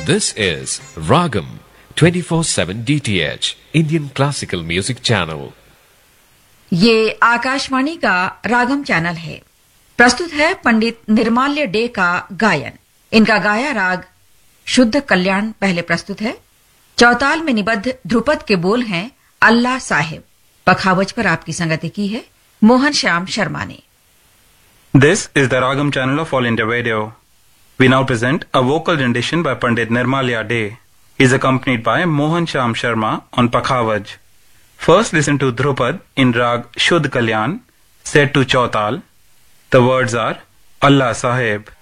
This is Ragam 24/7 DTH Indian Classical Music Channel. ये आकाशवाणी का रागम channel है। प्रस्तुत है पंडित निर्माल्य डे का गायन। इनका गाया राग शुद्ध कल्याण पहले प्रस्तुत है। चौताल में निबद्ध ध्रुपद के बोल हैं अल्लाह साहिब। पखावज पर आपकी संगति की है मोहन श्याम शर्मा ने। This is the Ragam channel of All India Radio. We now present a vocal rendition by Pandit Nirmalya Day. He is accompanied by Mohan Shyam Sharma on Pakhavaj. First listen to Dhrupad in Rag Shuddh Kalyan, set to Chautal. The words are Allah Sahib.